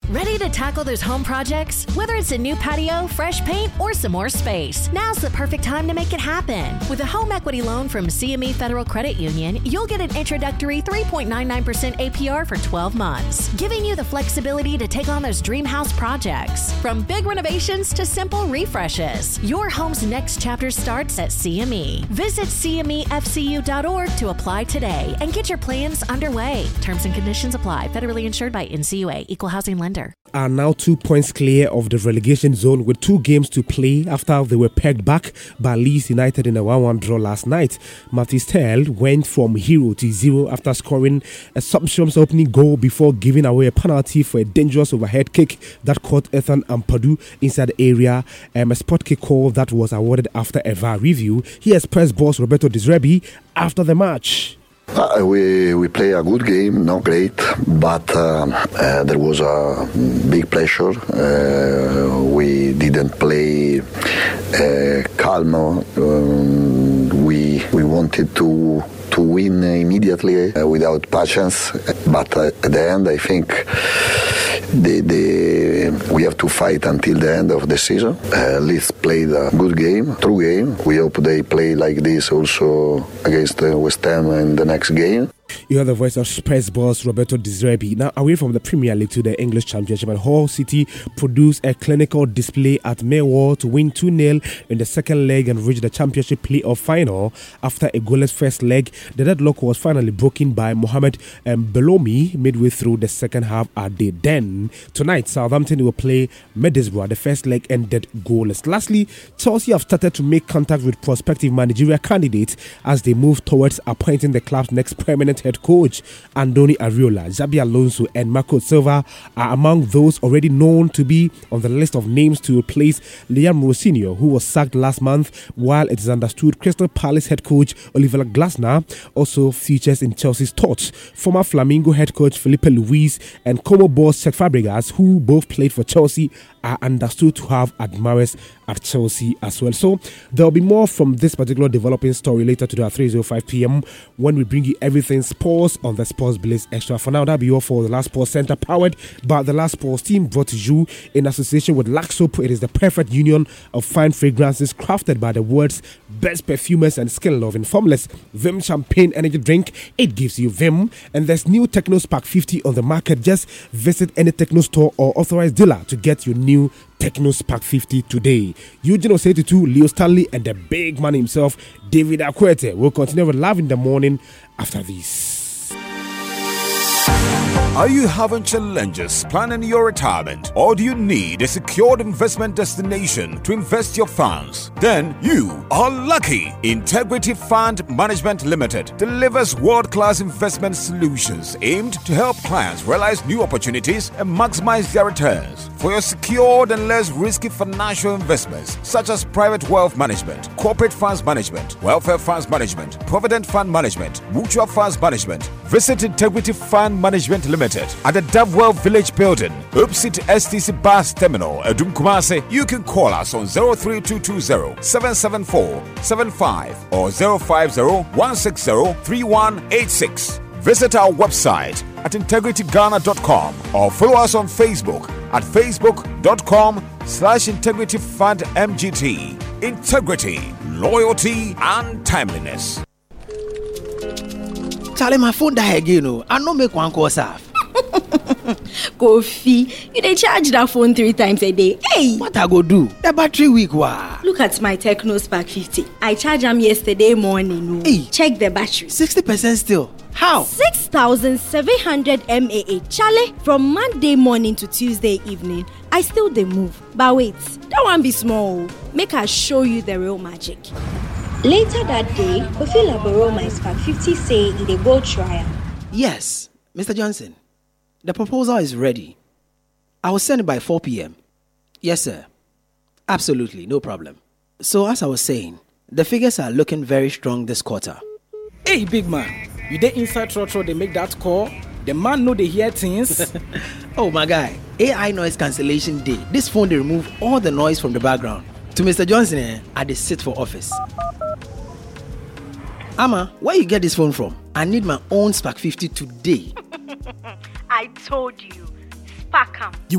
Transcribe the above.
Ready to tackle those home projects? Whether it's a new patio, fresh paint, or some more space, now's the perfect time to make it happen. With a home equity loan from CME Federal Credit Union, you'll get an introductory 3.99% APR for 12 months, giving you the flexibility to take on those dream house projects. From big renovations to simple refreshes, your home's next chapter starts at CME. Visit CMEFCU.org to apply today and get your plans underway. Terms and conditions apply. Federally insured by NCUA. Equal housing lender. Are now 2 points clear of the relegation zone with 2 games to play after they were pegged back by Leeds United in a 1-1 draw last night. Matthew Sterl went from 0 to 0 after scoring a Substrom's opening goal before giving away a penalty for a dangerous overhead kick that caught Ethan Ampadu inside the area. A spot kick call that was awarded after a VAR review. Here's press boss Roberto Di Zerbi after the match. We play a good game, not great, but there was a big pressure. We didn't play calm. We wanted to win immediately without patience, but at the end, I think we have to fight until the end of the season. Leeds played a good game, true game. We hope they play like this also against West Ham in the next game. You heard the voice of press boss Roberto Di Zerbi. Now away from the Premier League to the English Championship, and Hull City produced a clinical display at Millwall to win 2-0 in the second leg and reach the Championship playoff final. After a goalless first leg, the deadlock was finally broken by Mohamed Belomi midway through the second half at the Den. Tonight, Southampton will play Middlesbrough. The first leg ended goalless. Lastly, Chelsea have started to make contact with prospective managerial candidates as they move towards appointing the club's next permanent head coach. Andoni Areola, Xabi Alonso and Marco Silva are among those already known to be on the list of names to replace Liam Rossini, who was sacked last month, while it is understood Crystal Palace head coach Oliver Glasner also features in Chelsea's thoughts. Former Flamengo head coach Felipe Luis and Como boss Cesc Fabregas, who both played for Chelsea, are understood to have admirers at Chelsea as well. So there'll be more from this particular developing story later today at 3:05 p.m. when we bring you everything sports on the Sports Blaze Extra. For now, that'll be all for the Last Sports Center, powered by the Last Sports team, brought to you in association with Laxop. It is the perfect union of fine fragrances crafted by the world's best perfumers and skill-loving formless Vim Champagne Energy Drink. It gives you Vim, and there's new Techno Spark 50 on the market. Just visit any Techno store or authorized dealer to get your new Techno Spark 50 today. Eugene Osetutu, Leo Stanley, and the big man himself, David Akwete, will continue with Love in the Morning after this. Are you having challenges planning your retirement, or do you need a secured investment destination to invest your funds? Then you are lucky. Integrity Fund Management Limited delivers world-class investment solutions aimed to help clients realize new opportunities and maximize their returns. For your secured and less risky financial investments, such as private wealth management, corporate funds management, welfare funds management, provident fund management, mutual funds management, visit Integrity Fund Management Limited at the Davewell Village Building, opposite STC Bus Terminal, Edum Kumasi. You can call us on 03220 774 75 or 050 3186. Visit our website at integrityghana.com or follow us on Facebook at facebook.com/integrityfundmgt. Integrity, loyalty, and timeliness. Charlie, my phone die again. I no make one call off. Kofi, you dey charge that phone 3 times a day. Hey! What I go do? The battery weak wa. Look at my Techno Spark 50. I charged them yesterday morning. Hey! Check the battery. 60% still. How? 6,700 mAh. Charlie, from Monday morning to Tuesday evening, I still dey move. But wait, that one be small. Make I show you the real magic. Later that day, Kofi borrow my Spark 50 say it dey go trial. Yes, Mr. Johnson. The proposal is ready. I will send it by 4 p.m. Yes, sir. Absolutely, no problem. So as I was saying, the figures are looking very strong this quarter. Hey, big man. You dey inside Trotro, they make that call? The man know they hear things. Oh, my guy. AI noise cancellation day. This phone, they remove all the noise from the background. To Mr. Johnson, I dey sit for office. Amma, where you get this phone from? I need my own Spark 50 today. I told you, Spark 'em.